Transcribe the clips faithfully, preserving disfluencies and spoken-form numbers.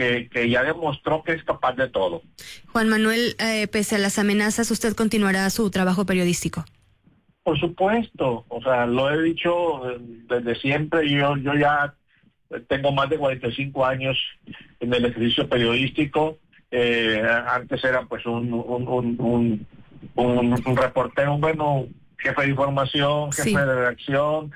que, que ya demostró que es capaz de todo. Juan Manuel, eh, pese a las amenazas, ¿usted continuará su trabajo periodístico? Por supuesto, o sea, lo he dicho desde siempre. Yo, yo ya tengo más de cuarenta y cinco años en el ejercicio periodístico. Eh, antes era pues un, un, un, un, un, un reportero, un bueno, jefe de información, jefe sí. de redacción,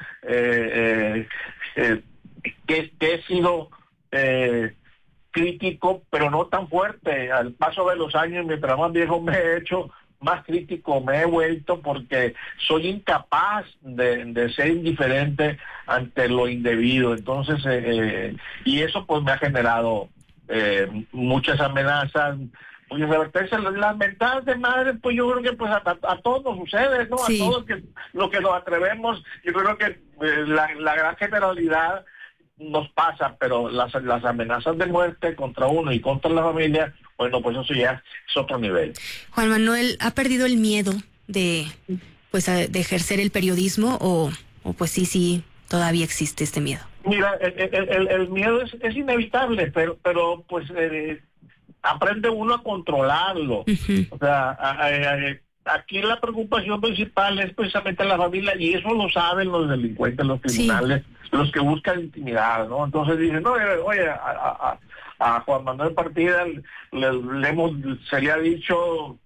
eh, eh, eh, que, que he sido eh, crítico, pero no tan fuerte. Al paso de los años, mientras más viejo me he hecho, más crítico me he vuelto, porque soy incapaz de, de ser indiferente ante lo indebido. Entonces, eh, y eso pues me ha generado eh, muchas amenazas, muchas advertencias. Las mentadas de madre, pues yo creo que pues a, a, a todos nos sucede, ¿no? Sí. A todos que, lo que nos atrevemos, yo creo que eh, la, la gran generalidad nos pasa, pero las, las amenazas de muerte contra uno y contra la familia, bueno, pues eso ya es otro nivel. Juan Manuel, ¿ha perdido el miedo de pues de ejercer el periodismo o, o pues sí, sí, todavía existe este miedo? Mira, el, el, el, el miedo es, es inevitable, pero pero pues eh, aprende uno a controlarlo. Uh-huh. O sea, a, a, a, aquí la preocupación principal es precisamente la familia, y eso lo saben los delincuentes, los criminales, sí. los que buscan intimidad, ¿no? Entonces dicen, no, oye, a, a, a Juan Manuel Partida le, le hemos, se le ha dicho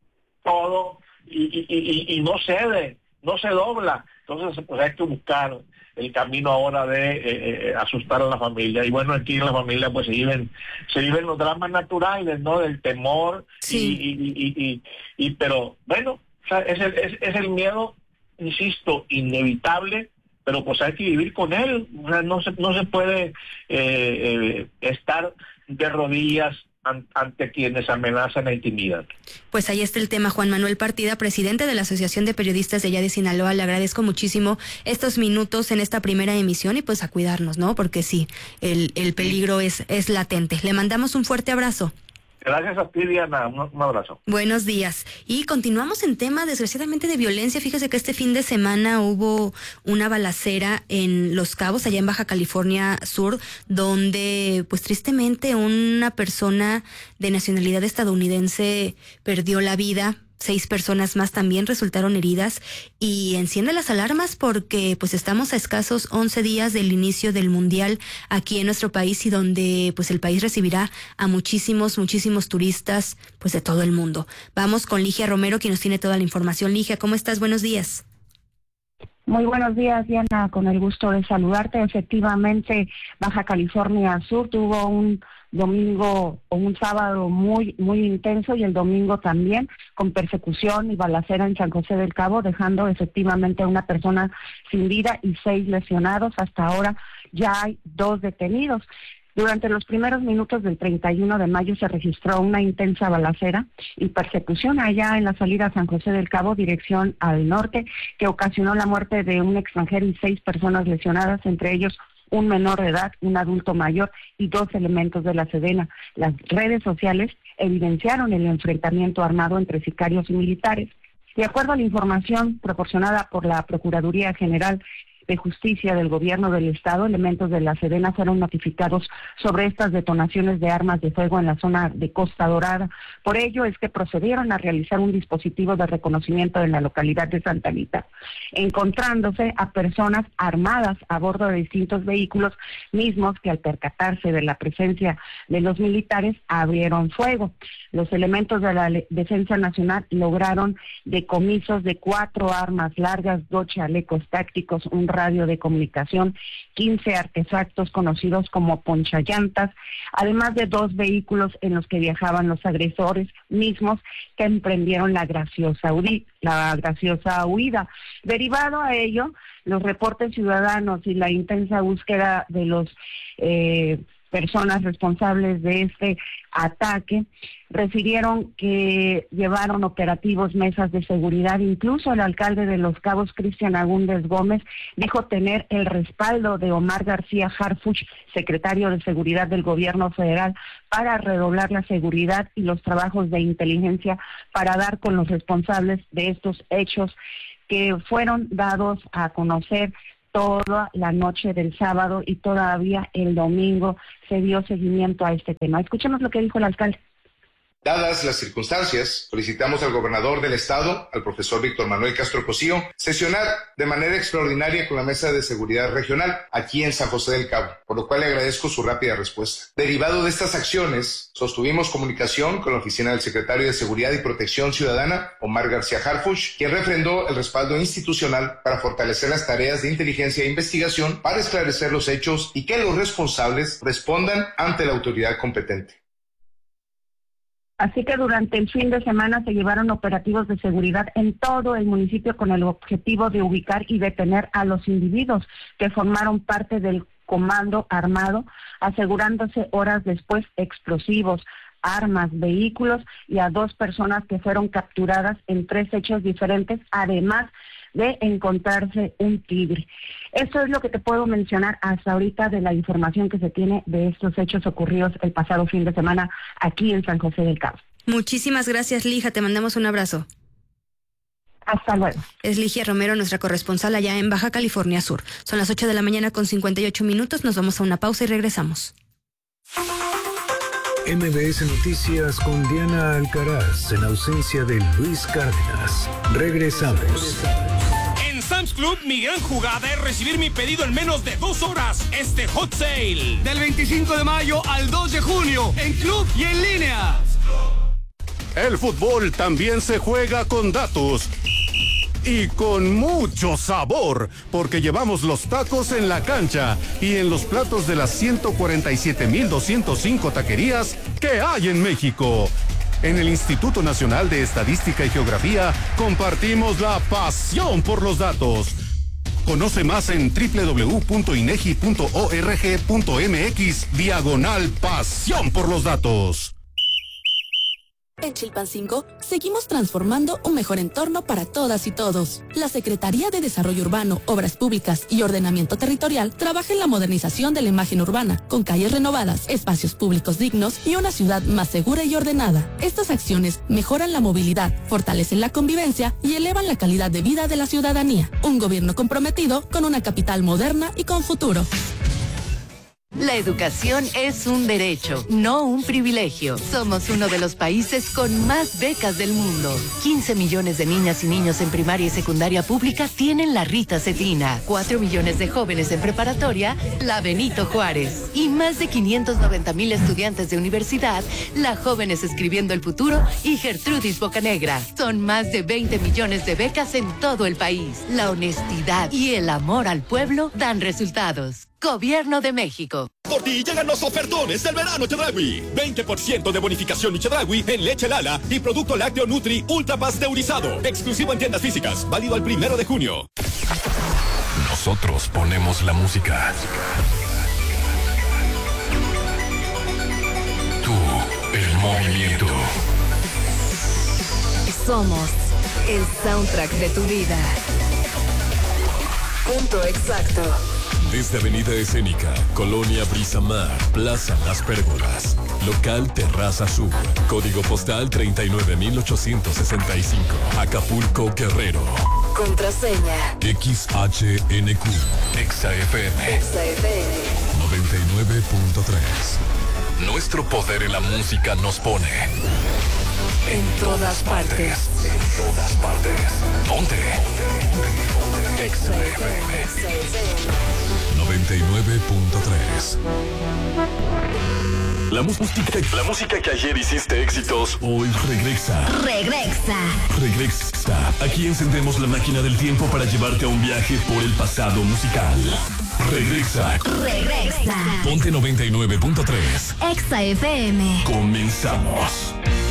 todo y, y, y, y no cede, no se dobla. Entonces pues hay que buscar el camino ahora de eh, eh, asustar a la familia. Y bueno, aquí en la familia pues se viven, se viven los dramas naturales, ¿no? Del temor, sí. y, y, y, y, y pero bueno, o sea, es, el, es, es el miedo, insisto, inevitable, pero pues hay que vivir con él. O sea, no se, no se puede eh, eh, estar de rodillas ante quienes amenazan e intimidan. Pues ahí está el tema. Juan Manuel Partida, presidente de la Asociación de Periodistas de allá de Sinaloa, le agradezco muchísimo estos minutos en esta primera emisión y pues a cuidarnos, ¿no? Porque sí, el, el peligro es, es latente. Le mandamos un fuerte abrazo. Gracias a ti, Diana. Un, un abrazo. Buenos días. Y continuamos en tema, desgraciadamente, de violencia. Fíjese que este fin de semana hubo una balacera en Los Cabos, allá en Baja California Sur, donde, pues tristemente, una persona de nacionalidad estadounidense perdió la vida. Seis personas más también resultaron heridas y enciende las alarmas porque pues estamos a escasos once días del inicio del Mundial aquí en nuestro país y donde pues el país recibirá a muchísimos, muchísimos turistas pues de todo el mundo. Vamos con Ligia Romero, quien nos tiene toda la información. Ligia, ¿cómo estás? Buenos días. Muy buenos días, Diana, con el gusto de saludarte. Efectivamente, Baja California Sur tuvo un domingo o un sábado muy muy intenso y el domingo también con persecución y balacera en San José del Cabo, dejando efectivamente a una persona sin vida y seis lesionados. Hasta ahora ya hay dos detenidos. Durante los primeros minutos del treinta y uno de mayo se registró una intensa balacera y persecución allá en la salida a San José del Cabo, dirección al norte, que ocasionó la muerte de un extranjero y seis personas lesionadas, entre ellos un menor de edad, un adulto mayor y dos elementos de la Sedena. Las redes sociales evidenciaron el enfrentamiento armado entre sicarios y militares. De acuerdo a la información proporcionada por la Procuraduría General de Justicia del Gobierno del Estado, elementos de la Sedena fueron notificados sobre estas detonaciones de armas de fuego en la zona de Costa Dorada. Por ello es que procedieron a realizar un dispositivo de reconocimiento en la localidad de Santa Anita, encontrándose a personas armadas a bordo de distintos vehículos mismos que al percatarse de la presencia de los militares abrieron fuego. Los elementos de la Defensa Nacional lograron decomisos de cuatro armas largas, dos chalecos tácticos, un radio de comunicación, quince artefactos conocidos como ponchallantas, además de dos vehículos en los que viajaban los agresores mismos que emprendieron la graciosa, huida, la graciosa huida. Derivado a ello, los reportes ciudadanos y la intensa búsqueda de los eh, personas responsables de este ataque refirieron que llevaron operativos, mesas de seguridad. Incluso el alcalde de Los Cabos, Cristian Agúndez Gómez, dijo tener el respaldo de Omar García Harfuch, secretario de Seguridad del Gobierno Federal, para redoblar la seguridad y los trabajos de inteligencia para dar con los responsables de estos hechos que fueron dados a conocer toda la noche del sábado y todavía el domingo se dio seguimiento a este tema. Escuchemos lo que dijo el alcalde. Dadas las circunstancias, solicitamos al gobernador del estado, al profesor Víctor Manuel Castro Cosío, sesionar de manera extraordinaria con la Mesa de Seguridad Regional aquí en San José del Cabo, por lo cual le agradezco su rápida respuesta. Derivado de estas acciones, sostuvimos comunicación con la oficina del secretario de Seguridad y Protección Ciudadana, Omar García Harfuch, quien refrendó el respaldo institucional para fortalecer las tareas de inteligencia e investigación para esclarecer los hechos y que los responsables respondan ante la autoridad competente. Así que durante el fin de semana se llevaron operativos de seguridad en todo el municipio con el objetivo de ubicar y detener a los individuos que formaron parte del comando armado, asegurándose horas después explosivos, armas, vehículos y a dos personas que fueron capturadas en tres hechos diferentes, además de encontrarse un tigre. Eso es lo que te puedo mencionar hasta ahorita de la información que se tiene de estos hechos ocurridos el pasado fin de semana aquí en San José del Cabo. Muchísimas gracias, Lija. Te mandamos un abrazo. Hasta luego. Es Ligia Romero, nuestra corresponsal allá en Baja California Sur. Son las ocho de la mañana con cincuenta y ocho minutos. Nos vamos a una pausa y regresamos. M B S Noticias con Diana Alcaraz en ausencia de Luis Cárdenas. Regresamos. En Sam's Club, mi gran jugada es recibir mi pedido en menos de dos horas. Este hot sale. Del veinticinco de mayo al dos de junio, en club y en línea. El fútbol también se juega con datos. Y con mucho sabor, porque llevamos los tacos en la cancha y en los platos de las ciento cuarenta y siete mil doscientos cinco taquerías que hay en México. En el Instituto Nacional de Estadística y Geografía compartimos la pasión por los datos. Conoce más en doble u doble u doble u punto inegi punto org punto mx diagonal pasión por los datos. En Chilpancingo, seguimos transformando un mejor entorno para todas y todos. La Secretaría de Desarrollo Urbano, Obras Públicas y Ordenamiento Territorial trabaja en la modernización de la imagen urbana, con calles renovadas, espacios públicos dignos y una ciudad más segura y ordenada. Estas acciones mejoran la movilidad, fortalecen la convivencia y elevan la calidad de vida de la ciudadanía. Un gobierno comprometido con una capital moderna y con futuro. La educación es un derecho, no un privilegio. Somos uno de los países con más becas del mundo. quince millones de niñas y niños en primaria y secundaria pública tienen la Rita Cetina. cuatro millones de jóvenes en preparatoria, la Benito Juárez. Y más de quinientos noventa mil estudiantes de universidad, la Jóvenes Escribiendo el Futuro y Gertrudis Bocanegra. Son más de veinte millones de becas en todo el país. La honestidad y el amor al pueblo dan resultados. Gobierno de México. Por ti llegan los ofertones del verano Chedraui. veinte por ciento de bonificación en Chedraui en leche Lala y producto lácteo Nutri ultra pasteurizado. Exclusivo en tiendas físicas. Válido al primero de junio. Nosotros ponemos la música. Tú, el movimiento. Somos el soundtrack de tu vida. Punto exacto. Desde Avenida Escénica, Colonia Brisamar, Plaza Las Pérgolas, Local Terraza Sur, Código Postal treinta y nueve mil ochocientos sesenta y cinco, Acapulco, Guerrero. Contraseña X H N Q, Exa F M, Exa F M noventa y nueve punto tres. Nuestro poder en la música nos pone en todas partes. En todas partes. ¿Dónde? Exa F M noventa y nueve punto tres. La música, la música que ayer hiciste éxitos, hoy regresa. Regresa. Regresa. Aquí encendemos la máquina del tiempo para llevarte a un viaje por el pasado musical. Regresa. Regresa. Ponte noventa y nueve punto tres. Exa F M. Comenzamos.